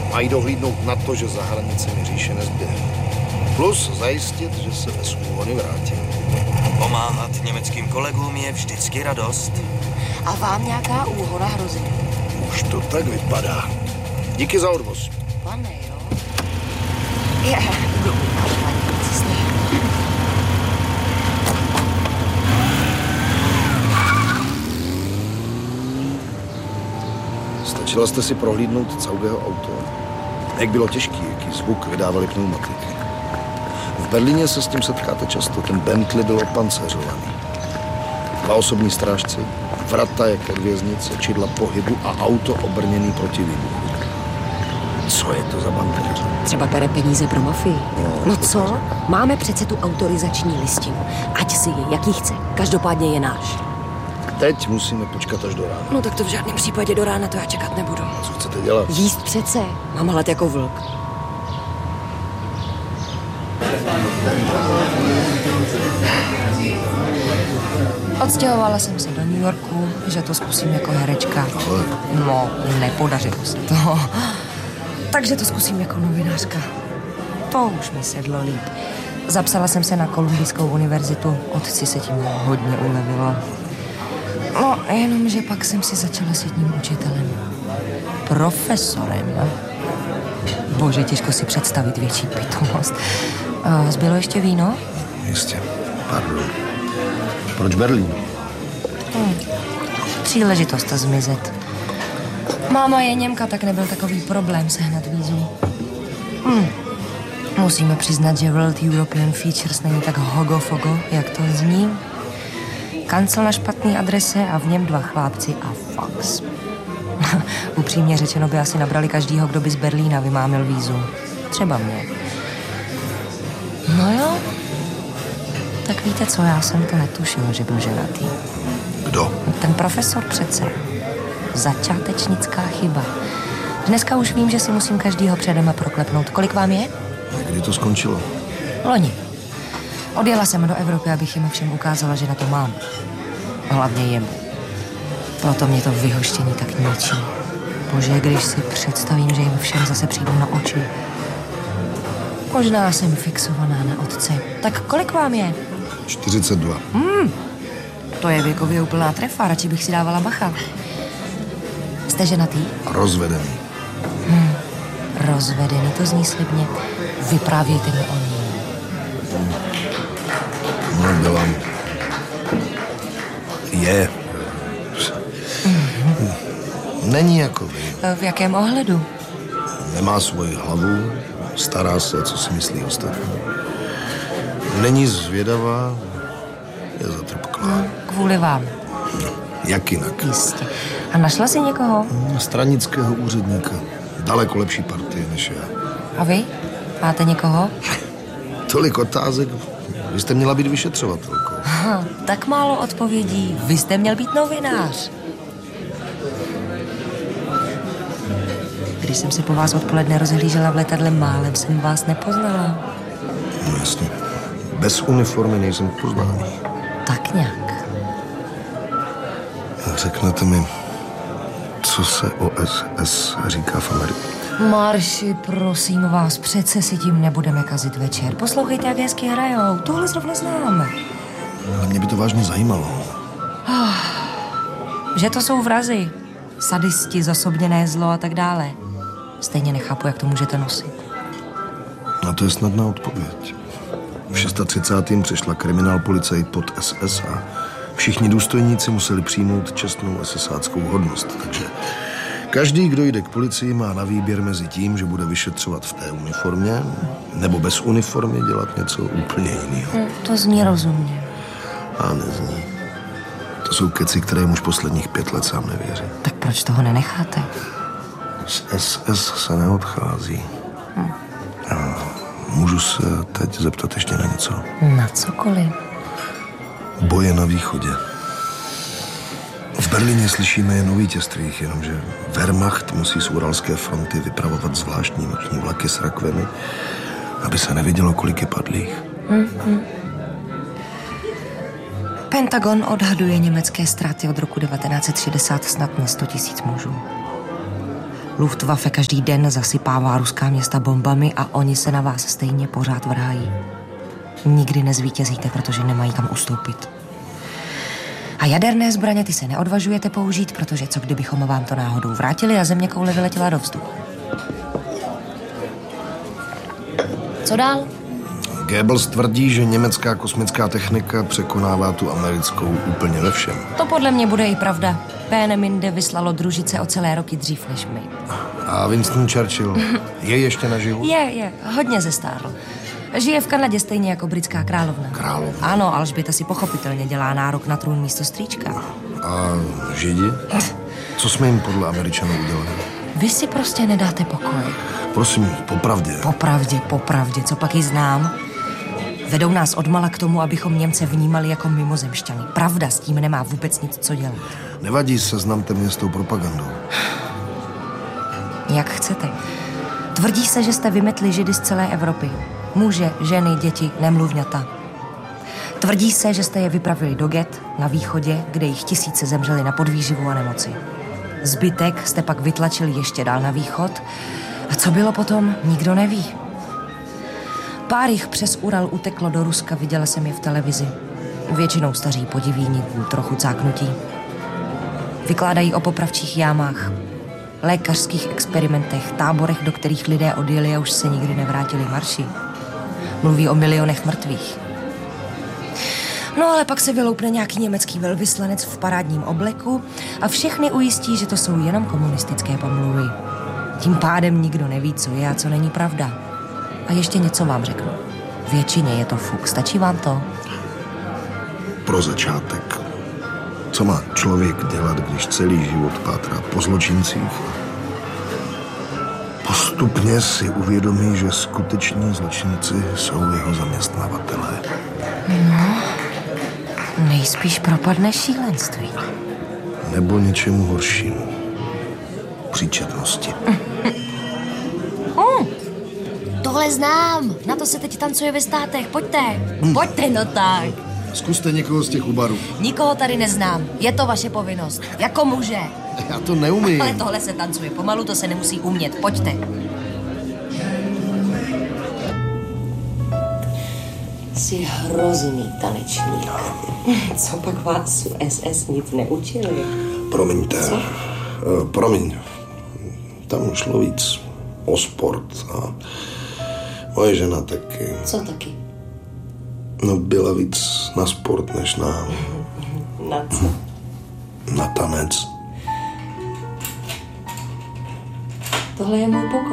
Mají dohlídnout na to, že za hranicemi říše nezběhne. Plus zajistit, že se bez úhony vrátí. Pomáhat německým kolegům je vždycky radost. A vám nějaká úhona hrozí? Už to tak vypadá. Díky za odvoz. Pane, jo? Dobrý náš paní policisty. Stačila jste si prohlídnout Caugeho auto. Jak bylo těžký, jaký zvuk vydávaly pneumatiky. V Berlíně se s tím setkáte často. Ten Bentley byl opanceřovaný. 2 osobní strážci, vrata jak od věznice, čidla pohybu a auto obrněný proti výbuchu. Co je to za bankéře? Třeba bere peníze pro mafii. No co? Máme přece tu autorizační listinu. Ať si je, jaký chce. Každopádně je náš. Teď musíme počkat až do rána. No tak to v žádném případě do rána to já čekat nebudu. A co chcete dělat? Jíst přece. Mám hlad jako vlk. Odstěhovala jsem se do New Yorku, že to zkusím jako herečka. Ale... No, nepodařilo se to. Takže to zkusím jako novinářka. To už mi sedlo líp. Zapsala jsem se na Kolumbijskou univerzitu. Otci se tím hodně ulevilo. No, jenomže pak jsem si začala s jedním učitelem. Profesorem. Bože, těžko si představit větší pitomost. Zbylo ještě víno? Jistě. Pardon. Proč Berlín? Příležitost zmizet. Máma je Němka, tak nebyl takový problém sehnat vízum. Musíme přiznat, že World European Features není tak hogo-fogo, jak to zní. Kancel na špatný adrese a v něm 2 chlápci a fax. Upřímně řečeno by asi nabrali každýho, kdo by z Berlína vymámil vízum. Třeba mě. No jo. Tak víte co, já jsem to netušila, že byl ženatý. Kdo? Ten profesor přece. Začátečnická chyba. Dneska už vím, že si musím každýho předem proklepnout. Kolik vám je? A kdy to skončilo? Loni. Odjela jsem do Evropy, abych jim všem ukázala, že na to mám. Hlavně jemu. Proto mě to vyhoštění tak ničí. Bože, když si představím, že jim všem zase přijdu na oči. Možná jsem fixovaná na otce. Tak kolik vám je? 42. To je věkově úplná trefa, radši bych si dávala bacha. Jste ženatý? Rozvedený. Rozvedený, to zní slibně. Vyprávějte mi o ní. No, byla. Je. Není jako vy. V jakém ohledu? Nemá svoji hlavu, stará se, co si myslí ostatní. Není zvědavá, je zatrpklá. Kvůli vám. Jak jinak? Jistě. A našla si někoho? Stranického úředníka. Daleko lepší partie než já. A vy? Máte někoho? Tolik otázek. Vy jste měla být vyšetřovatelkou. Tak málo odpovědí. Vy jste měl být novinář. Když jsem se po vás odpoledne rozhlížela v letadle, málem jsem vás nepoznala. No jasně. Bez uniformy nejsem poznání. Tak nějak. Řeknete mi, co se o SS říká v Americe? Marši, prosím vás, přece si tím nebudeme kazit večer. Poslouchejte, jak hezky hrajou. Tohle zrovna znám. Ale mě by to vážně zajímalo. Že to jsou vrazi, sadisti, zosobněné zlo a tak dále. Stejně nechápu, jak to můžete nosit. No to je snadná odpověď. V 36. přešla kriminál policajt pod SS a všichni důstojníci museli přijmout čestnou SSáckou hodnost, takže každý, kdo jde k policii, má na výběr mezi tím, že bude vyšetřovat v té uniformě, nebo bez uniformy dělat něco úplně jiného. To zní rozumně. A nezní. To jsou keci, které už posledních 5 let sám nevěří. Tak proč toho nenecháte? Z SS se neodchází. A můžu se teď zeptat ještě na něco? Na cokoliv. Boje na východě. V Berlíně slyšíme jen o vítězstvích, jenomže Wehrmacht musí z Uralské fronty vypravovat zvláštní noční vlaky s rakvemi, aby se nevidělo, kolik je padlých. Pentagon odhaduje německé ztráty od roku 1960 snad na 100 000 mužů. Luftwaffe každý den zasypává ruská města bombami a oni se na vás stejně pořád vrhají. Nikdy nezvítězíte, protože nemají kam ustoupit. A jaderné zbraně ty se neodvažujete použít, protože co kdybychom vám to náhodou vrátili a zeměkoule vyletěla do vzduchu. Co dál? Goebbels tvrdí, že německá kosmická technika překonává tu americkou úplně ve všem. To podle mě bude i pravda. Peenemünde vyslalo družice o celé roky dřív než my. A Winston Churchill je ještě naživu? Je, hodně zestárl. Žije v Kanadě stejně jako britská královna. Královna? Ano, Alžběta si pochopitelně dělá nárok na trůn místo strýčka. A Židi? Co jsme jim podle Američanů udělali? Vy si prostě nedáte pokoj. Prosím, popravdě. Popravdě, co pak ji znám? Vedou nás odmala k tomu, abychom Němce vnímali jako mimozemšťany. Pravda s tím nemá vůbec nic co dělat. Nevadí, seznamte mě s tou propagandou. Jak chcete. Tvrdí se, že jste vymetli Židy z celé Evropy. Muže, ženy, děti, nemluvňata. Tvrdí se, že jste je vypravili do Get na východě, kde jich tisíce zemřeli na podvýživu a nemoci. Zbytek jste pak vytlačili ještě dál na východ. A co bylo potom, nikdo neví. Pár jich přes Ural uteklo do Ruska, viděla jsem je v televizi. Většinou staří podivíni, trochu cáknutí. Vykládají o popravčích jámách, lékařských experimentech, táborech, do kterých lidé odjeli a už se nikdy nevrátili marši. Mluví o milionech mrtvých. No ale pak se vyloupne nějaký německý velvyslanec v parádním obleku a všechny ujistí, že to jsou jenom komunistické pomluvy. Tím pádem nikdo neví, co je a co není pravda. A ještě něco vám řeknu. Většině je to fuk. Stačí vám to? Pro začátek. Co má člověk dělat, když celý život pátrá po zločincích? Postupně si uvědomí, že skuteční zločinci jsou jeho zaměstnavatelé. No, nejspíš propadne šílenství. Nebo něčemu horšímu. Příčetnosti. Tohle znám. Na to se teď tancuje ve Státech. Pojďte, no tak. Zkuste někoho z těch ubarů. Nikoho tady neznám. Je to vaše povinnost. Jako muže. Já to neumím. Ale tohle se tancuje pomalu, to se nemusí umět. Pojďte. Jsi hrozný tanečník. Co pak vás v SS nic neučili? Promiňte. Co? Promiň. Tam šlo víc o sport a moje žena taky. Co taky? No, byla víc na sport než na... Na co? Na tanec. Tohle je můj pokoj.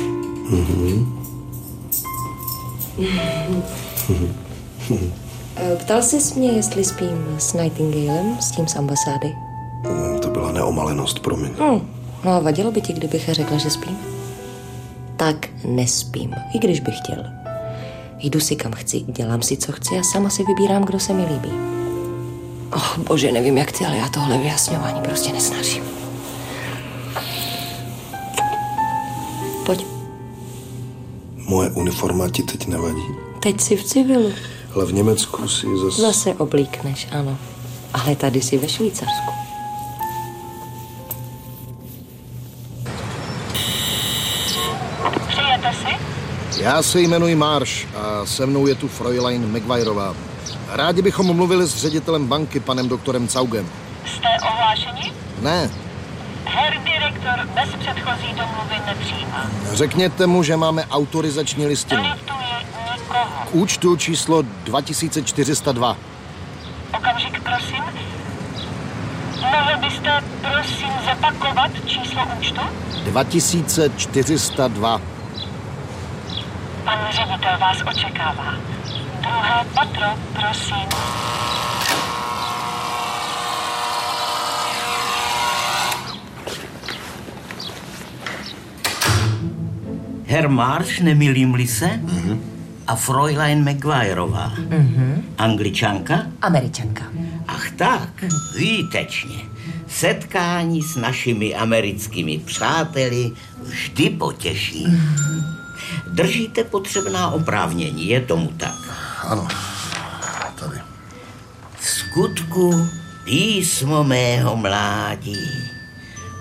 Ptal jsi mě, jestli spím s Nightingalem, s tím z ambasády? To byla neomalenost, promiň. No a vadilo by ti, kdybych řekla, že spím? Tak nespím, i když bych chtěl. Jdu si kam chci, dělám si, co chci a sama si vybírám, kdo se mi líbí. Bože, nevím jak ty, ale já tohle vyjasňování prostě nesnáším. Pojď. Moje uniforma ti teď nevadí? Teď jsi v civilu. Ale v Německu si Zase oblíkneš, ano. Ale tady jsi ve Švýcarsku. Přijete si? Já se jmenuji Marsh a se mnou je tu Fräulein Maguireová. Rádi bychom mluvili s ředitelem banky, panem doktorem Zaugem. Jste ohlášeni? Ne. Herr direktor bez předchozí domluvy nepřijímá. Řekněte mu, že máme autorizační listinu. Nelituji nikoho. K účtu číslo 2402. Okamžik, prosím. Mohl byste, prosím, zopakovat číslo účtu? 2402. Pan ředitel vás očekává. Druhé patro, prosím. Herr Marsh, nemilím-li se? A Fräulein Maguireová. Angličanka? Američanka. Ach tak, výtečně. Setkání s našimi americkými přáteli vždy potěší. Držíte potřebná oprávnění, je tomu tak? Ano, tady. V skutku písmo mého mládí.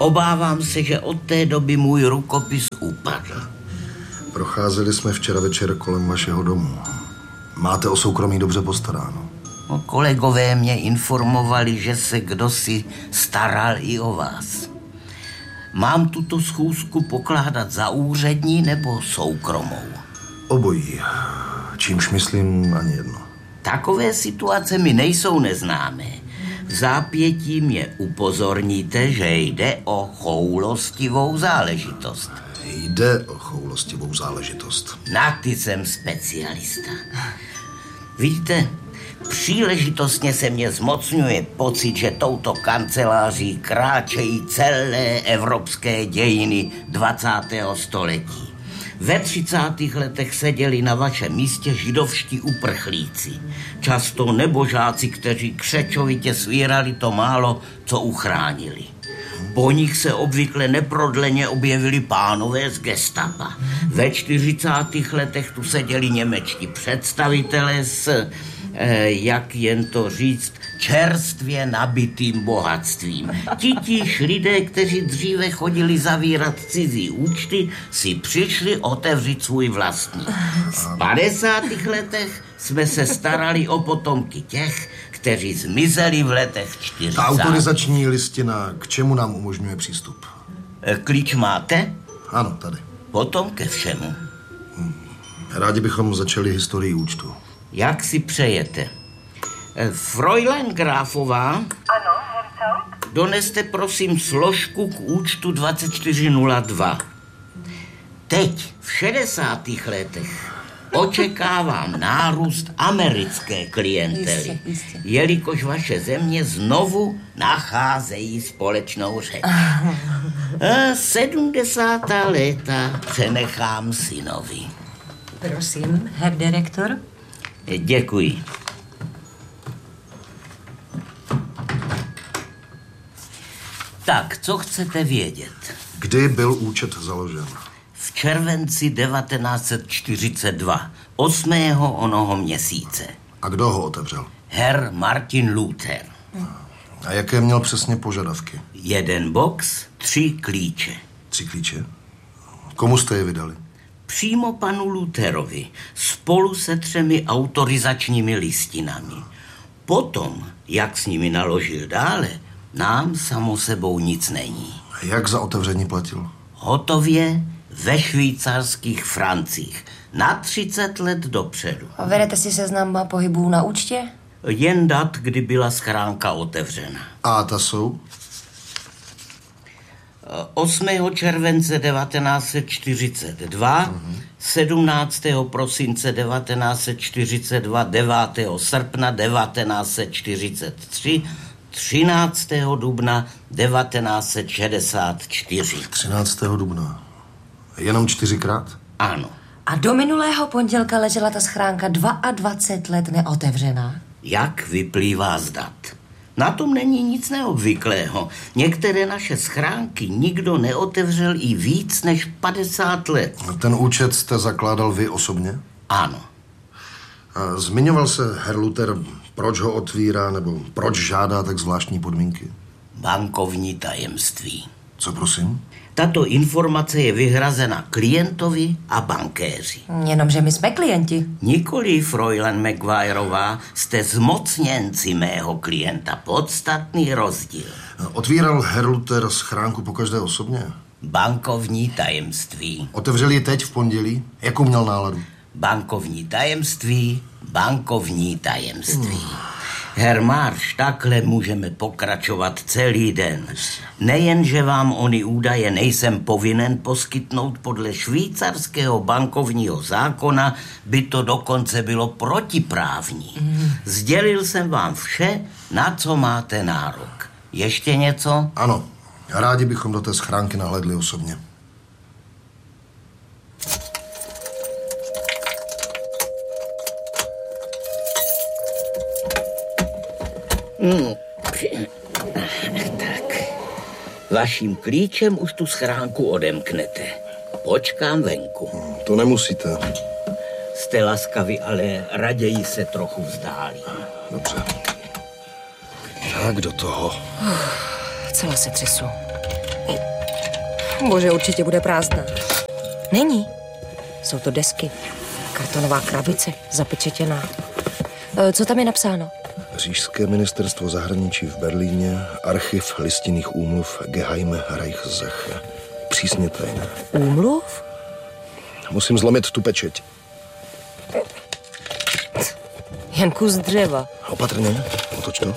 Obávám se, že od té doby můj rukopis upadl. Procházeli jsme včera večer kolem vašeho domu. Máte o soukromí dobře postaráno. No, kolegové mě informovali, že se kdosi staral i o vás. Mám tuto schůzku pokládat za úřední nebo soukromou? Obojí. Čímž myslím ani jedno. Takové situace mi nejsou neznámé. V zápětí mě upozorníte, že jde o choulostivou záležitost. Jde o choulostivou záležitost. Na ty jsem specialista. Víte, příležitostně se mě zmocňuje pocit, že touto kanceláří kráčejí celé evropské dějiny 20. století. Ve 30. letech seděli na vašem místě židovští uprchlíci. Často nebožáci, kteří křečovitě svírali to málo, co uchránili. Po nich se obvykle neprodleně objevili pánové z gestapa. Ve 40. letech tu seděli němečtí představitelé s, jak jen to říct, čerstvě nabitým bohatstvím. Titíž lidé, kteří dříve chodili zavírat cizí účty, si přišli otevřít svůj vlastní. V 50. letech jsme se starali o potomky těch, kteří zmizeli v letech 40. Ta autorizační listina k čemu nám umožňuje přístup? Klíč máte? Ano, tady. Potom ke všemu. Rádi bychom začali historii účtu. Jak si přejete? Fräulein Grafová? Ano, Herzog? Doneste prosím složku k účtu 2402. Teď, v 60. letech, očekávám nárůst americké klientely, jelikož vaše země znovu nacházejí společnou řeč. 70. léta přenechám synovi. Prosím, herr direktor. Děkuji. Tak, co chcete vědět? Kdy byl účet založen? V červenci 1942, 8. onoho měsíce. A kdo ho otevřel? Herr Martin Luther. A jaké měl přesně požadavky? 1 box, 3 klíče. 3 klíče? Komu jste je vydali? Přímo panu Lutherovi, spolu se 3 autorizačními listinami. Potom, jak s nimi naložil dále, nám samo sebou nic není. A jak za otevření platil? Hotově ve švýcarských francích na 30 let dopředu. A vedete si seznam pohybů na účtě? Jen dat, kdy byla schránka otevřena. A ta jsou? 8. července 1942, 17. prosince 1942, 9. srpna 1943, 13. dubna 1964. 13. dubna. Jenom 4krát? Ano. A do minulého pondělka ležela ta schránka 22 let neotevřená. Jak vyplývá z dat? Na tom není nic neobvyklého. Některé naše schránky nikdo neotevřel i víc než 50 let. Ten účet jste zakládal vy osobně? Ano. A zmiňoval se herr Luther, proč ho otvírá, nebo proč žádá tak zvláštní podmínky? Bankovní tajemství. Co prosím? Tato informace je vyhrazena klientovi a bankéři. Jenomže my jsme klienti. Nikoli, Fräulein Maguireová, jste zmocněnci mého klienta. Podstatný rozdíl. Otvíral herr Luther schránku pokaždé osobně? Bankovní tajemství. Otevřel ji teď v pondělí? Jakou měl náladu? Bankovní tajemství, bankovní tajemství. Herr Marš, takhle můžeme pokračovat celý den. Nejen, že vám ony údaje nejsem povinen poskytnout podle švýcarského bankovního zákona, by to dokonce bylo protiprávní. Sdělil jsem vám vše, na co máte nárok. Ještě něco? Ano, rádi bychom do té schránky nahlédli osobně. Tak, vaším klíčem už tu schránku odemknete. Počkám venku. To nemusíte. Jste laskavi, ale raději se trochu vzdálím. Dobře. Tak do toho. Celá se třesu. Bože, určitě bude prázdná. Není. Jsou to desky. Kartonová krabice, zapečetěná. Co tam je napsáno? Říšské ministerstvo zahraničí v Berlíně, archiv listinných úmluv Geheime Reichssache. Přísně tajné. Úmluv? Musím zlomit tu pečeť. Jen kus dřeva. Opatrně, otoč to.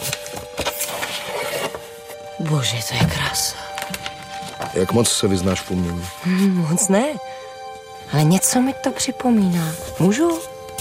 Bože, to je krása. Jak moc se vyznáš v umění? Moc ne. Ale něco mi to připomíná. Můžu?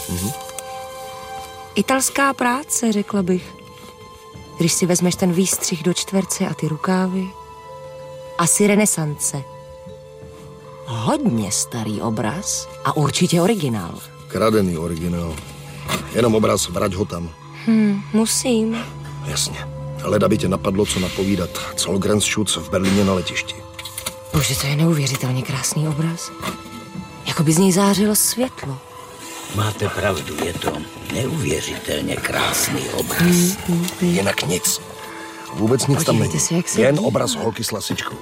Italská práce, řekla bych. Když si vezmeš ten výstřih do čtverce a ty rukávy. Asi renesance. Hodně starý obraz a určitě originál. Kradený originál. Jenom obraz, vrať ho tam. Musím. Jasně. Leda by tě napadlo, co napovídat. Zollgrenzschutz v Berlíně na letišti. Bože, to je neuvěřitelně krásný obraz. Jako by z něj zářilo světlo. Máte pravdu, je to neuvěřitelně krásný obraz. Jinak nic. Vůbec nic tam není. Podívejte se, jak se Jen dívá. obraz holky s lasičkou.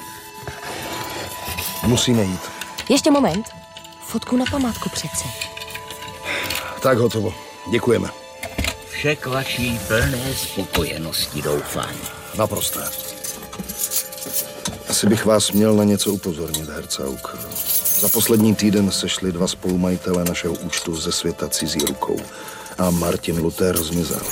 Musíme jít. Ještě moment. Fotku na památku přece. Tak hotovo. Děkujeme. Vše k vaší plné spokojenosti, doufám. Naprosté. Asi bych vás měl na něco upozornit, Hercauk. Za poslední týden sešli 2 spolumajitele našeho účtu ze světa cizí rukou. A Martin Luther zmizel.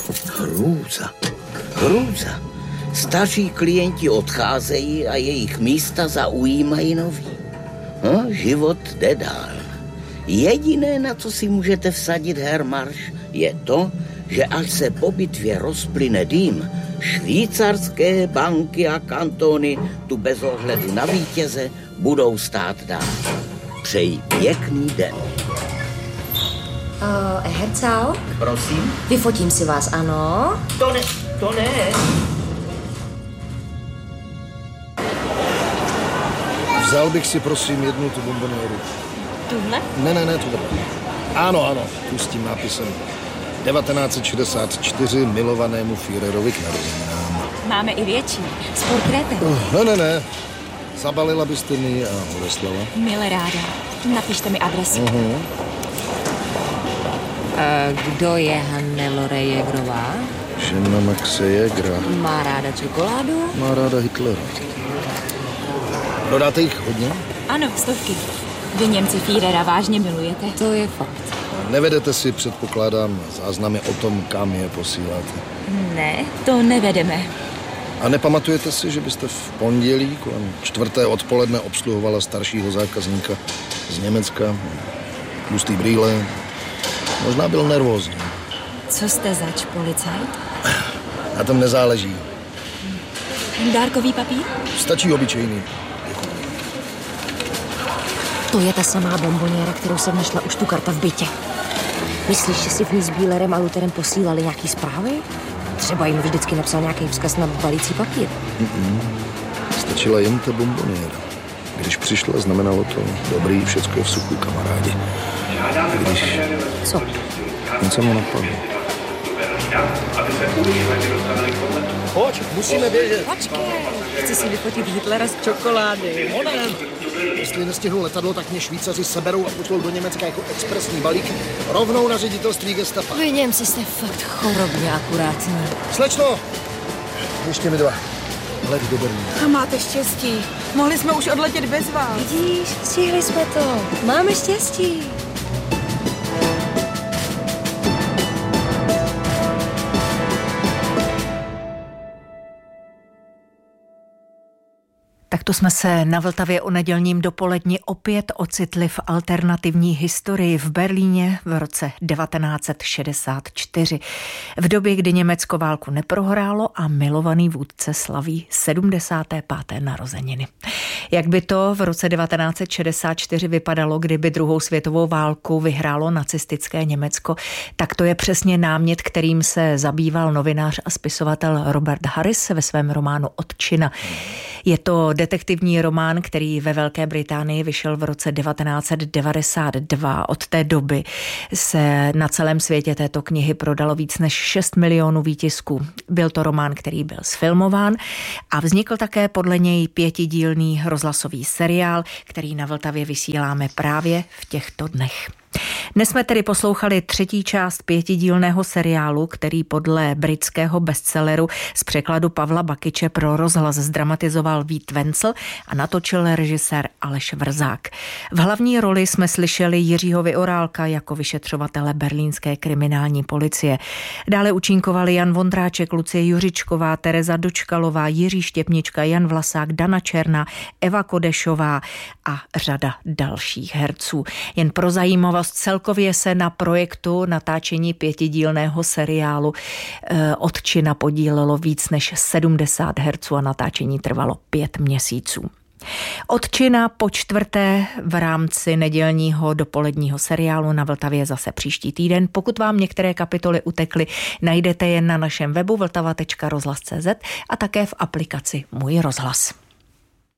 Hrůza. Staří klienti odcházejí a jejich místa zaujímají noví. Život jde dál. Jediné, na co si můžete vsadit, Herr Marš, je to, že až se po bitvě rozplyne dým, švýcarské banky a kantony tu bez ohledu na vítěze budou stát dál. Přeji pěkný den. Hercau? Prosím? Vyfotím si vás, ano? To ne. Vzal bych si, prosím, jednu tu bombonieru. Tuhle? Ne, tuhle. Ano, tu s tím nápisem. 1964 milovanému Führerovi k narozeninám. Máme i větší, s portrétem. Ne. Zabalila byste mi ji a odeslala. Mile ráda. Napište mi adresu. Kdo je Hannelore Jägerová? Žena Maxe Jägera. Má ráda čokoládu? Má ráda Hitlera. Dodáte jich hodně? Ano, 100. Vy Němci Führera vážně milujete. To je fakt. Nevedete si, předpokládám, záznamy o tom, kam je posíláte. Ne, to nevedeme. A nepamatujete si, že byste v pondělí kolem 4. odpoledne obsluhovala staršího zákazníka z Německa? Tlustý brýle. Možná byl nervózní. Co jste zač, policajt? Na tom nezáleží. Dárkový papír? Stačí obyčejný. To je ta samá bomboniéra, kterou jsem našla už tu karta v bytě. Myslíš, že si v ní s Bílerem a Lutherem posílali nějaký zprávy? Třeba jim vždycky napsal nějaký vzkaz na balící papír. Stačila jen ta bomboniéra. Když přišla, znamenalo to dobrý, všecko je v suchu, kamarádi. Když... Co? Něco mě napadlo. Pojď, musíme běžet. Počkej, chci si vyfotit Hitlera z čokolády. Onem! Jestli nestihnu letadlo, tak mě Švýcaři seberou a pošlou do Německa jako expresní balík rovnou na ředitelství gestapa. Vy Němci jste fakt chorobně akurátní. Slečno! Ještě mi 2. Let do Berlína. A máte štěstí. Mohli jsme už odletět bez vás. Vidíš, stihli jsme to. Máme štěstí. Takto jsme se na Vltavě o nedělním dopoledni opět ocitli v alternativní historii v Berlíně v roce 1964. V době, kdy Německo válku neprohrálo a milovaný vůdce slaví 75. narozeniny. Jak by to v roce 1964 vypadalo, kdyby druhou světovou válku vyhrálo nacistické Německo, tak to je přesně námět, kterým se zabýval novinář a spisovatel Robert Harris ve svém románu Otčina. Je to detektivní román, který ve Velké Británii vyšel v roce 1992. Od té doby se na celém světě této knihy prodalo víc než 6 milionů výtisků. Byl to román, který byl sfilmován a vznikl také podle něj 5dílný rozhlasový seriál, který na Vltavě vysíláme právě v těchto dnech. Dnes jsme tedy poslouchali 3. část 5dílného seriálu, který podle britského bestselleru z překladu Pavla Bakyče pro rozhlas zdramatizoval Vít Vencel a natočil režisér Aleš Vrzák. V hlavní roli jsme slyšeli Jiřího Vyorálka jako vyšetřovatele berlínské kriminální policie. Dále účinkovali Jan Vondráček, Lucie Juřičková, Tereza Dočkalová, Jiří Štěpnička, Jan Vlasák, Dana Černá, Eva Kodešová a řada dalších herců. Jen pro zajímavost, celkově se na projektu natáčení 5dílného seriálu Otčina podílelo víc než 70 herců a natáčení trvalo 5 měsíců. Otčina po čtvrté v rámci nedělního dopoledního seriálu na Vltavě zase příští týden. Pokud vám některé kapitoly utekly, najdete je na našem webu vltava.rozhlas.cz a také v aplikaci Můj rozhlas.